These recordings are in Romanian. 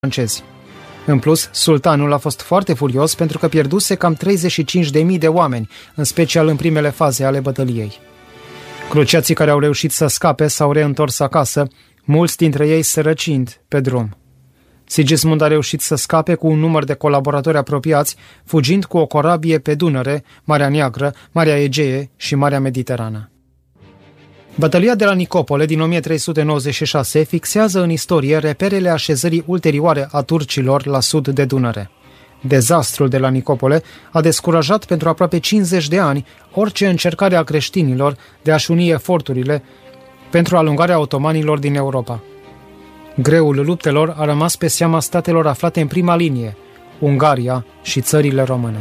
francezi. În plus, sultanul a fost foarte furios pentru că pierduse cam 35.000 de oameni, în special în primele faze ale bătăliei. Cruciații care au reușit să scape s-au reîntors acasă, mulți dintre ei sărăcind pe drum. Sigismund a reușit să scape cu un număr de colaboratori apropiați, fugind cu o corabie pe Dunăre, Marea Neagră, Marea Egee și Marea Mediterană. Bătălia de la Nicopole din 1396 fixează în istorie reperele așezării ulterioare a turcilor la sud de Dunăre. Dezastrul de la Nicopole a descurajat pentru aproape 50 de ani orice încercare a creștinilor de a-și uni eforturile pentru alungarea otomanilor din Europa. Greul luptelor a rămas pe seama statelor aflate în prima linie, Ungaria și țările române.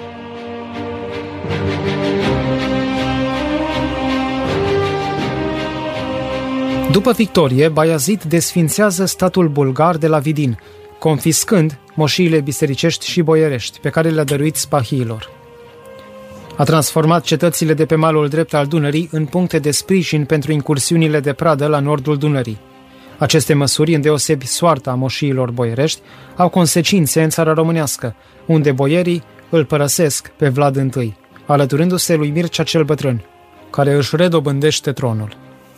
După victorie, Baiazid desfințează statul bulgar de la Vidin, confiscând moșiile bisericești și boierești, pe care le-a dăruit spahiilor. A transformat cetățile de pe malul drept al Dunării în puncte de sprijin pentru incursiunile de pradă la nordul Dunării. Aceste măsuri, îndeosebi soarta moșiilor boierești, au consecințe în țara românească, unde boierii îl părăsesc pe Vlad I, alăturându-se lui Mircea cel Bătrân, care își redobândește tronul.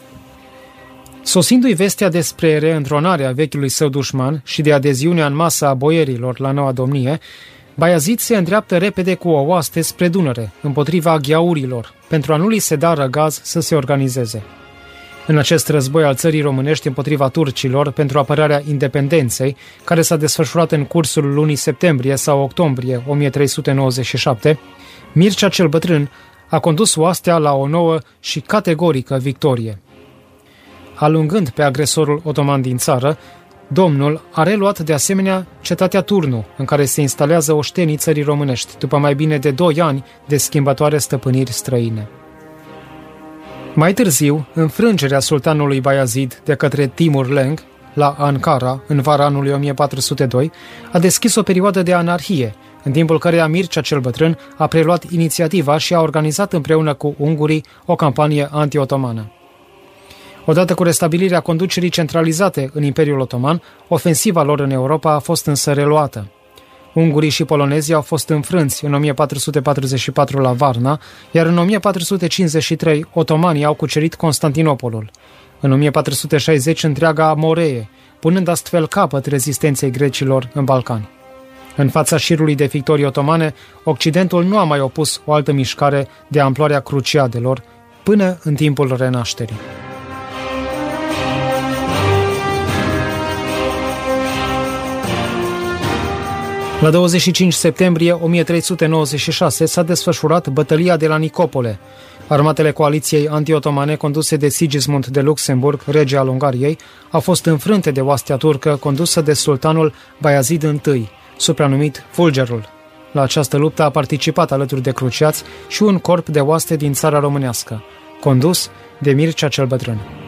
Sosindu-i vestea despre reîntronarea vechiului său dușman și de adeziunea în masă a boierilor la noua domnie, Baiazid se îndreaptă repede cu o oaste spre Dunăre, împotriva gheaurilor, pentru a nu li se da răgaz să se organizeze. În acest război al țării românești împotriva turcilor pentru apărarea independenței, care s-a desfășurat în cursul lunii septembrie sau octombrie 1397, Mircea cel Bătrân a condus oastea la o nouă și categorică victorie. Alungând pe agresorul otoman din țară, domnul a reluat de asemenea cetatea Turnu, în care se instalează oștenii țării românești, după mai bine de 2 ani de schimbătoare stăpâniri străine. Mai târziu, înfrângerea sultanului Baiazid de către Timur Lenk la Ankara, în vara anului 1402, a deschis o perioadă de anarhie, în timpul căreia Mircea cel Bătrân a preluat inițiativa și a organizat împreună cu ungurii o campanie anti-otomană. Odată cu restabilirea conducerii centralizate în Imperiul Otoman, ofensiva lor în Europa a fost însă reluată. Ungurii și polonezii au fost înfrânți în 1444 la Varna, iar în 1453 otomanii au cucerit Constantinopolul. În 1460 întreaga Moree, punând astfel capăt rezistenței grecilor în Balcani. În fața șirului de victorii otomane, Occidentul nu a mai opus o altă mișcare de amploarea cruciadelor până în timpul Renașterii. La 25 septembrie 1396 s-a desfășurat bătălia de la Nicopole. Armatele coaliției anti-otomane conduse de Sigismund de Luxemburg, rege al Ungariei, au fost înfrânte de oastea turcă condusă de sultanul Baiazid I, supranumit Fulgerul. La această luptă a participat alături de cruciați și un corp de oaste din țara românească, condus de Mircea cel Bătrân.